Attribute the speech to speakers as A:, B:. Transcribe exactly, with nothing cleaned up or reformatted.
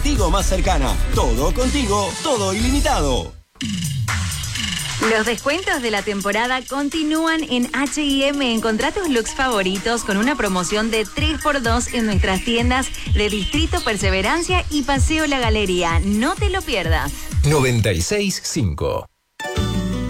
A: Tigo más cercana. Todo contigo, todo ilimitado.
B: Los descuentos de la temporada continúan en H y M. Encontrá tus looks favoritos con una promoción de tres por dos en nuestras tiendas de Distrito Perseverancia y Paseo La Galería. No te lo pierdas.
C: noventa y seis punto cinco